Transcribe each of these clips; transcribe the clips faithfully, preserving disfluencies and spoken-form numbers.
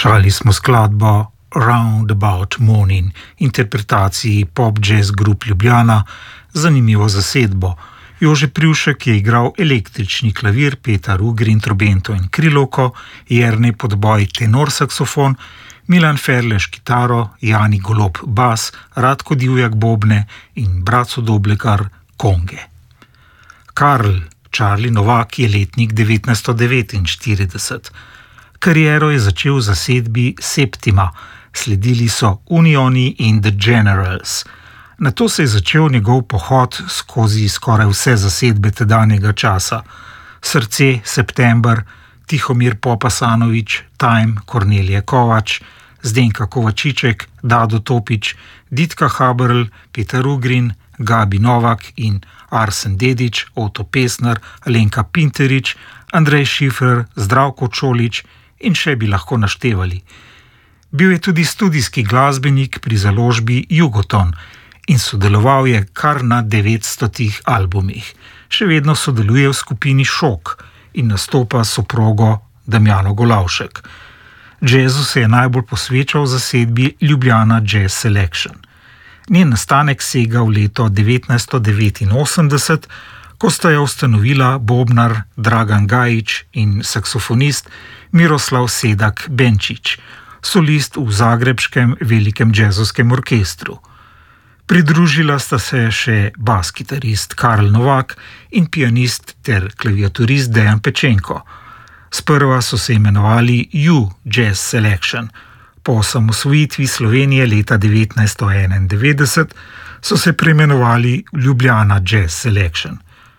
Poslušali smo skladbo Roundabout Morning, interpretaciji pop jazz grup Ljubljana, zanimivo zasedbo. Jože Privšek je igral električni klavir, Petar Ugrin trobento in krilovko, Jernej Podboj tenor saksofon, Milan Ferlež kitaro, Jani Golob bas, Radko Divjak bobne in Braco Doblekar konge. Karl Charlie Novak je letnik devetnajststo devetinštirideset. Kariero je začel v zasedbi Septima, sledili so Unioni in The Generals. Nato se je začel njegov pohod skozi skoraj vse zasedbe tedanjega časa. Srce, September, Tihomir Popasanovič, Time, Kornelije Kovač, Zdenka Kovačiček, Dado Topič, Ditka Haberl, Petar Ugrin, Gabi Novak in Arsen Dedič, Oto Pesner, Alenka Pinterič, Andrej Šifrer, Zdravko Čolič in še bi lahko naštevali. Bil je tudi studijski glasbenik pri založbi Jugoton in sodeloval je kar na devetstotih albumih. Še vedno sodeluje v skupini Šok in nastopa s soprogo Damjano Golavšek. Jazzu se je najbolj posvečal zasedbi Ljubljana Jazz Selection. Njen nastanek sega v leto devetnajststo devetinosemdeset, ko sta jo ustanovila bobnar Dragan Gajić in saksofonist Miroslav Sedak Benčić, solist v zagrebškem velikem džezovskem orkestru. Pridružila sta se še bas-kitarist Karl Novak in pianist ter klaviaturist Dejan Pečenko. Sprva so se imenovali U Jazz Selection. Po osamosvojitvi Slovenije leta devetnajststo enaindevetdeset so se preimenovali Ljubljana Jazz Selection.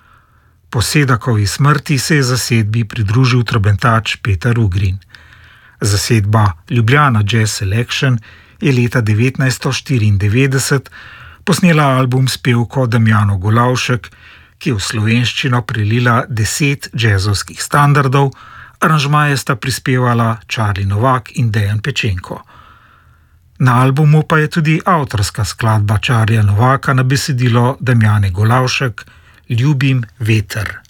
Po Sedakovi smrti se je zasedbi pridružil trobentač Petar Ugrin. Zasedba Ljubljana Jazz Selection je leta devetnajststo štiriindevetdeset posnela album s pevko Damjano Golavšek, ki je v slovenščino prelila deset džezovskih standardov, aranžmaje sta prispevala Charlie Novak in Dejan Pečenko. Na albumu pa je tudi avtorska skladba Charlija Novaka na besedilo Damjane Golavšek Ljubim veter.